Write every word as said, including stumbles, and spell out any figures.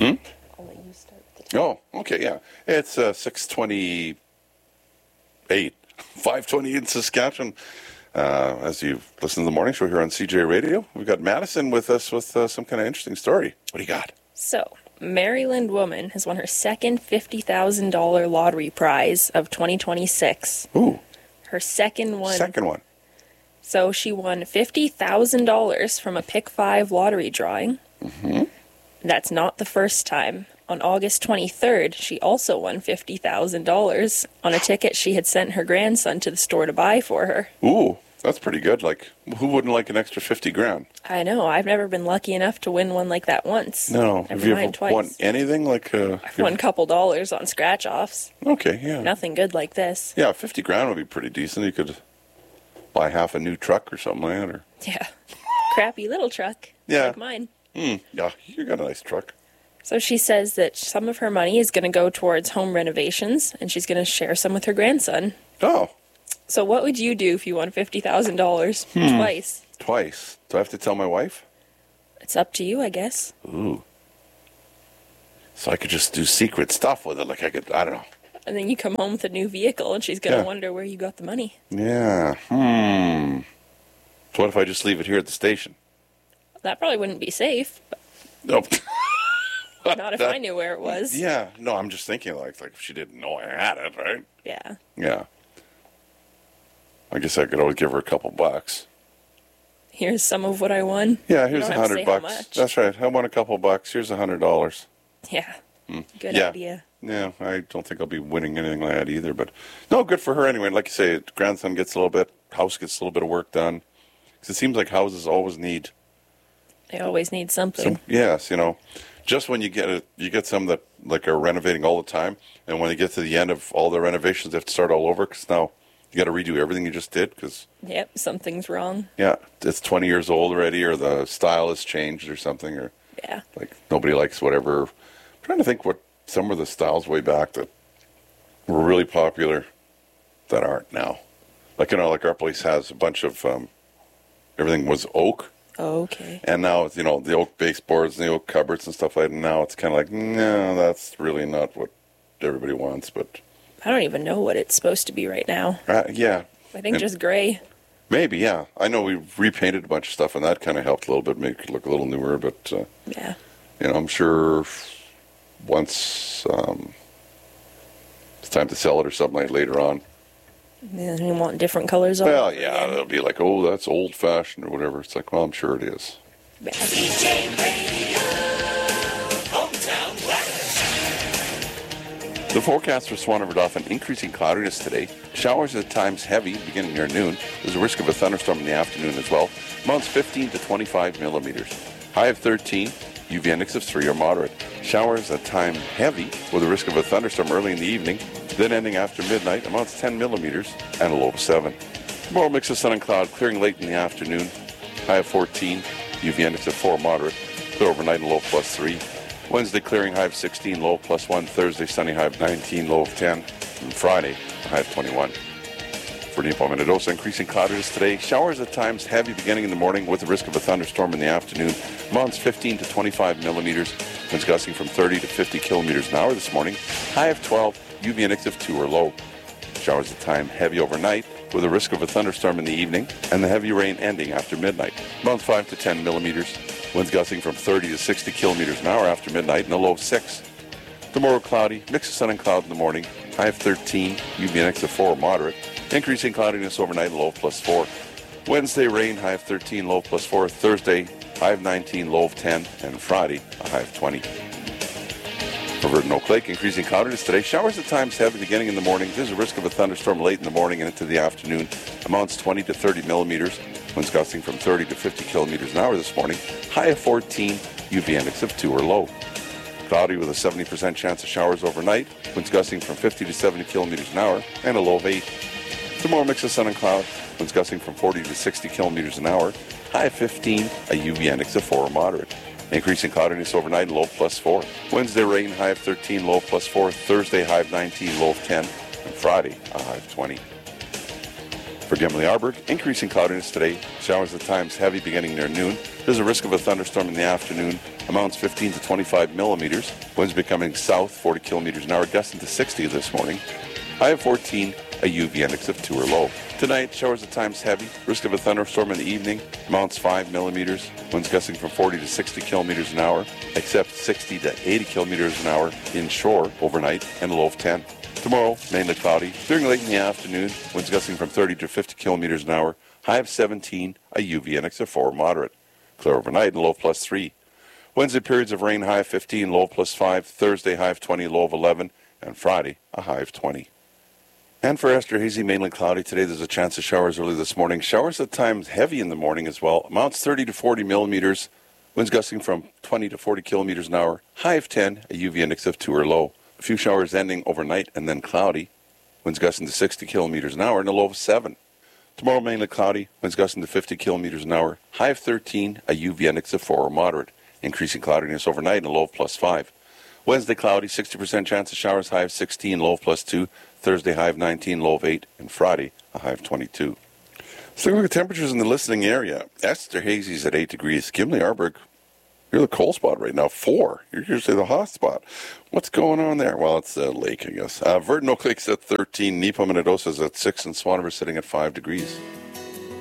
Hmm? I'll let you start with the time. Oh, okay, yeah. It's uh, six twenty-eight, five twenty in Saskatchewan. Uh, as you listen to the morning show here on C J Radio, we've got Madison with us with uh, some kind of interesting story. What do you got? So, Maryland woman has won her second fifty thousand dollars lottery prize of twenty twenty-six. Ooh. Her second one. Second one. So she won fifty thousand dollars from a Pick five lottery drawing. Mm-hmm. That's not the first time. On August twenty-third, she also won fifty thousand dollars on a ticket she had sent her grandson to the store to buy for her. Ooh, that's pretty good. Like, who wouldn't like an extra fifty grand? I know. I've never been lucky enough to win one like that once. No. Never Have you mind ever twice. won anything like... Uh, I've won a couple dollars on scratch-offs. Okay, yeah. Nothing good like this. Yeah, fifty grand would be pretty decent. You could buy half a new truck or something like that. Or... Yeah. Crappy little truck. Yeah. Like mine. Mm, yeah, you got a nice truck. So she says that some of her money is going to go towards home renovations, and she's going to share some with her grandson. Oh. So what would you do if you won fifty thousand dollars Hmm. twice? Twice. Do I have to tell my wife? It's up to you, I guess. Ooh. So I could just do secret stuff with it. Like I could, I don't know. And then you come home with a new vehicle, and she's going to Yeah. wonder where you got the money. Yeah. Hmm. So what if I just leave it here at the station? That probably wouldn't be safe, but Nope. not if I knew where it was. Yeah. No, I'm just thinking like, like if she didn't know I had it, right? Yeah. Yeah. I guess I could always give her a couple bucks. Here's some of what I won. Yeah, You here's don't a have to hundred say how bucks. much. That's right. I won a couple bucks. Here's a hundred dollars. Yeah. Good Yeah. idea. Yeah, I don't think I'll be winning anything like that either. But no, good for her anyway. Like you say, grandson gets a little bit, house gets a little bit of work done. Because it seems like houses always need They always need something. some. Yes, you know, just when you get it, you get some that like are renovating all the time, and when they get to the end of all the renovations, they have to start all over because now you got to redo everything you just did. Because Yep, something's wrong. yeah, it's twenty years old already, or the style has changed or something, or Yeah. like nobody likes whatever. I'm trying to think what some of the styles way back that were really popular that aren't now. Like, you know, like our place has a bunch of, um, everything was oak. Okay. And now, you know, the oak baseboards and the oak cupboards and stuff like that. And now it's kind of like, no, that's really not what everybody wants. But, I don't even know what it's supposed to be right now. uh, yeah. I think And just gray. Maybe, yeah. I know we repainted a bunch of stuff, and that kind of helped a little bit, make it look a little newer. But, uh, Yeah. you know, I'm sure once um, it's time to sell it or something like later on. Yeah, you want different colors on Well, it yeah, again. they'll be like, oh, that's old-fashioned or whatever. It's like, well, I'm sure it is. Yeah. C J Radio, hometown weather. The forecast for Swan River Dauphin, increasing cloudiness today. Showers at times heavy beginning near noon. There's a risk of a thunderstorm in the afternoon as well. Amounts fifteen to twenty-five millimeters. High of thirteen. U V index of three or moderate. Showers at time heavy with a risk of a thunderstorm early in the evening, then ending after midnight. Amounts ten millimeters and a low of seven. Tomorrow mix of sun and cloud, clearing late in the afternoon. High of fourteen. U V index of four moderate. Clear overnight and low of plus three. Wednesday clearing, high of sixteen, low of plus one. Thursday sunny, high of nineteen, low of ten. And Friday, high of twenty-one. For Nepo Mendoza, increasing cloudiness today. Showers at times heavy beginning in the morning with the risk of a thunderstorm in the afternoon. Amounts fifteen to twenty-five millimeters. Winds gusting from thirty to fifty kilometers an hour this morning. High of twelve. U V index of two or low. Showers at time heavy overnight with a risk of a thunderstorm in the evening and the heavy rain ending after midnight. Amounts five to ten millimeters. Winds gusting from thirty to sixty kilometers an hour after midnight and a low of six. Tomorrow cloudy. Mix of sun and cloud in the morning. High of thirteen. U V index of four moderate. Increasing cloudiness overnight, low of plus four. Wednesday, rain, high of thirteen, low of plus four. Thursday, high of nineteen, low of ten. And Friday, a high of twenty. For Verdun Oak Lake, increasing cloudiness today. Showers at times heavy beginning in the morning. There's a risk of a thunderstorm late in the morning and into the afternoon. Amounts twenty to thirty millimeters. Winds gusting from thirty to fifty kilometers an hour this morning. High of fourteen, U V index of two or low. Cloudy with a seventy percent chance of showers overnight. Winds gusting from fifty to seventy kilometers an hour and a low of eight. Tomorrow, mix of sun and cloud. Winds gusting from forty to sixty kilometers an hour. High of fifteen, a U V index of four or moderate. Increasing cloudiness overnight, low of plus four. Wednesday, rain, high of thirteen, low of plus four. Thursday, high of nineteen, low of ten. And Friday, a high of twenty. For Gimli Arborg, increasing cloudiness today. Showers at times heavy beginning near noon. There's a risk of a thunderstorm in the afternoon. Amounts fifteen to twenty-five millimeters. Winds becoming south, forty kilometers an hour, gusting to sixty this morning. High of fourteen, a U V index of two or low. Tonight, showers at times heavy. Risk of a thunderstorm in the evening. Amounts five millimeters. Winds gusting from forty to sixty kilometers an hour, except sixty to eighty kilometers an hour inshore overnight, and a low of ten. Tomorrow, mainly cloudy. During late in the afternoon, winds gusting from thirty to fifty kilometers an hour. High of seventeen, a U V index of four, moderate. Clear overnight and low of plus three. Wednesday, periods of rain, high of fifteen, low of plus five. Thursday, high of twenty, low of eleven. And Friday, a high of twenty. And for Esterhazy, mainly cloudy today. There's a chance of showers early this morning. Showers at times heavy in the morning as well. Amounts thirty to forty millimeters. Winds gusting from twenty to forty kilometers an hour. High of ten, a U V index of two or low. A few showers ending overnight and then cloudy. Winds gusting to sixty kilometers an hour and a low of seven. Tomorrow mainly cloudy. Winds gusting to fifty kilometers an hour. High of thirteen, a U V index of four or moderate. Increasing cloudiness overnight and a low of plus five. Wednesday cloudy, sixty percent chance of showers, high of sixteen, low of plus two. Thursday high of nineteen, low of eight. And Friday a high of twenty-two. So look at temperatures in the listening area. Esterhazy's at eight degrees. Gimli Arborg, you're the cold spot right now, four. You're usually the hot spot. What's going on there? Well, it's a lake, I guess. Uh, Verdon Oak Lake's at thirteen. Neepom and Adosa's at six. And Swanriver's sitting at five degrees.